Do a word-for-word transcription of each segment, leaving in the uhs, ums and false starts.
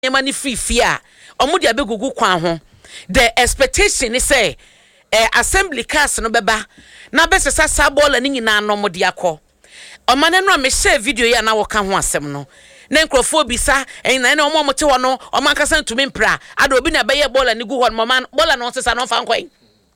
mani free fear omo dia be gugu kwan ho the expectation is say eh, assembly cast no beba na be sesa sabol ani nyina no mo dia kɔ omane no me share video ya na wo ka ho asɛm no na nkrofo bisa en na na omo mo te ho no omo akasa ntumi mpra ada obi na be ye bola ni gu ho no man bola no sesa no fa nkwan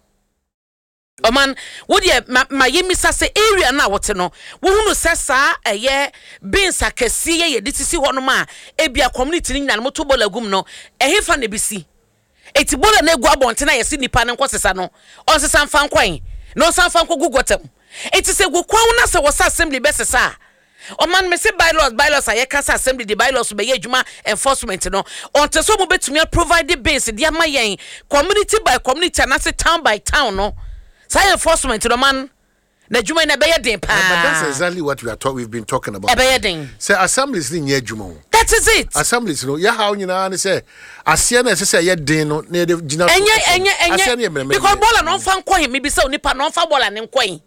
oman wodi ma yemisa se area na wote no wo hunu sesa eye binsa kesi ye ditisi ho no ma ebia community ni nyina no to bola gum no ehefa na bisi eti bola na egu abonte na yesi nipa ne nkosesa no on sesa mfa nkwan no san fa nko gugotem eti se gu kwan na se wo sa assembly besesa oman me se bylaws bylaws aye kasa assembly the bylaws be ye adwuma enforcement no on te so mo betumi provide the base dia ma yen community by community na se town by town no say enforcement no man na adwuma na be ye den pa but that's exactly what we are talking we've been talking about e be ye den say assemblies ni nye adwuma that is it assemblies no ya how nyina na say asia na say ye den no na de gina enye enye enye because bola no fa nkwan me bi say onipa no fa bola ne nkwan.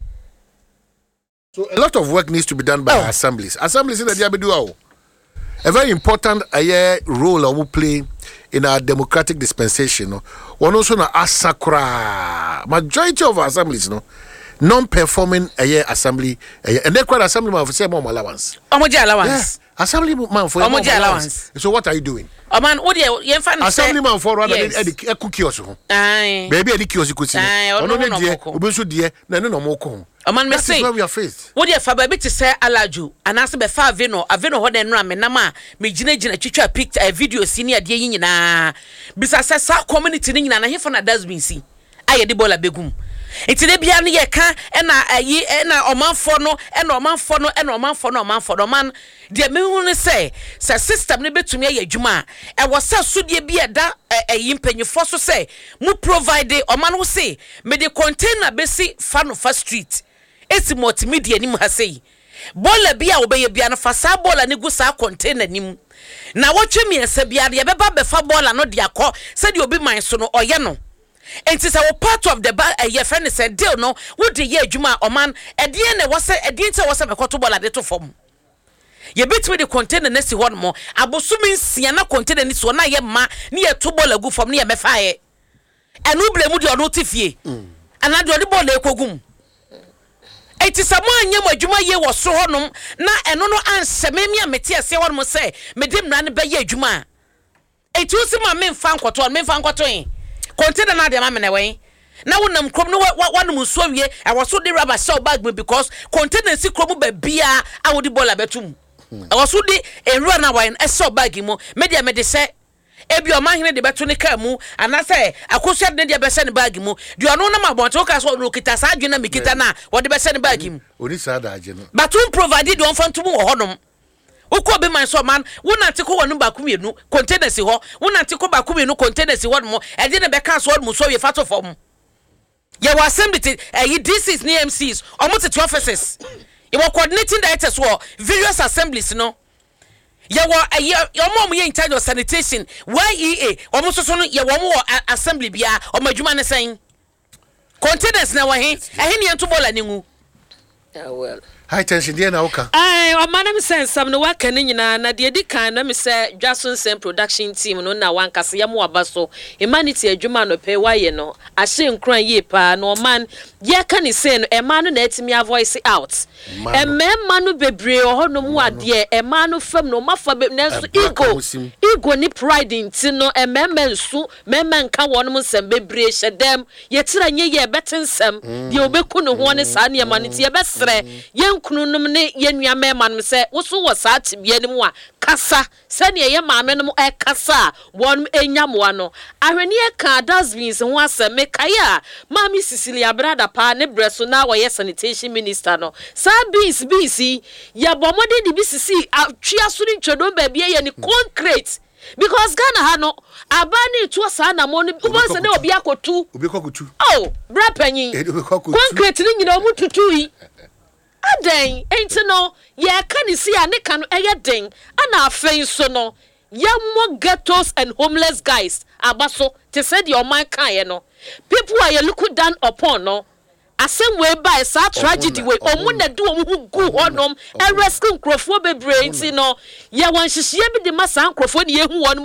So a lot of work needs to be done by oh. assemblies. Assemblies in the Diabedu. A very important uh, role we play in our democratic dispensation. No? One also na asakura. Majority of our assemblies, no, non-performing a year assembly, a and they quite assembly man for say more allowance. Omoji allowance. Yeah. Assembly man for Omoji allowance. So what are you doing? Oh man, what do you you find? Assembly man for rather than a cookie also. Aye. Baby, a cookie could see. Oh no, no, dear. We should dear. No, no, no more. O man me say where we are faced. What dey fa ba bi te say alaju anase be fa aveno aveno ho den no me na ma me gina gina twitwa picture a video si ne ade yi nyina bisa say sa community ni nyina na hefo na dustbin si aye de bola begum enti de bia ne ye ka e na ayi e na omanfo no e na omanfo no e na omanfo no omanfo no man de me hu ne say say system ne betumi aye adwuma e wo sa so de bia da ayi mpanyefo so say mu provide oman wo say me de container be si fa no fa street esi multimedia ni mu ha sei bola bia wo be ye bia no fa sa bola ne gu sa container ni mu na wo twe mi esa bia de be ba be fa bola no de akọ se de obi man so no oye no enti se wo part of the ye friend said deal no wo de ye adwuma o man e de ne wo se e de nte wo se be koto bola de to fom ye bitwe de container na si ho no mo abosumi nsia na container ni so na ye ma ne ye to bola gu fom ne ye mefa ye enu ble mu de ono tifie ana de odi bola ekogum eti samo anya adwuma ye wo so honom na eno no anseme me amete ase wonmo se me de mra ne be ye adwuma eti usi ma me mfa nkoto me mfa nkoto yin container na de ma me ne wen na wonam krom no wanum so wie e wo so de rubber shell bag me because container si krom ba bia a wo di bola betum e wo so de enru na wan e shell bag mo me de me de se ebi o mahene de beto ne ka mu anase akosua de de be se ne bag mu de ono na mabonto ka so no kita sa adwena me kita na wo de be se ne bag mu oni sa da age no but un provide de on fantum wo honom uko be man so man wona te ko wonu ba kumienu container si ho wona te ko ba kumienu container si ho mo e de ne be ka so mo so we fato fom ye wa assembly eh D Cs ni M Cs omo te offices ye wa coordinating directors wo various assemblies no ye wa omo mo ye in charge of sanitation Y E A omo so so no ye wo mo assembly bia omo adwuma ne sen containers na wa he eh ne ento bola ne ngu ah well high tension there na oka ai o manam sense sam no waka ne nyina na de dikan na me se Jason Sen production team no na wankase yam wabaso humanity adwuma no pe waye no ahye nkran ye pa no man ye ka ne se no e ma no na etimi a voice out e memma no bebre ho no mu ade e ma no fam no mafa na so ego ego ni pride nti no e memma nsu memma nka won mu nsem bebre hyedem ye tira nye ye betensem de obeku no ho ne sa ne ma ne ti ye besre ye kununum ne yenua mema no se wo so wo sa tibia ne mu a kasa se ne ye maame no e kasa won enyamwa no ahwene e ka dustbins ho aseme kaya maami Cecilia brada pa ne breso na wo ye sanitation minister no sa bis bisi ya bomode di bisisi atwia so ni twedon ba bia ye ni concrete because Ghana ha no abani to sa na mo no ubonse ne obi akotu obi kokotu oh bra panyin concrete ni nyina omu tutui aden enti no ye ka ni si a ne ka no eye den ana afen so no ye mo ghettos and homeless guys abaso te said your man kan ye no people are you look down upon no asem we by sa tragedy we omu na do omu gu honom e rescue nkrofo bebre nti no ye wan hihye bi de ma sa nkrofo ne ye hu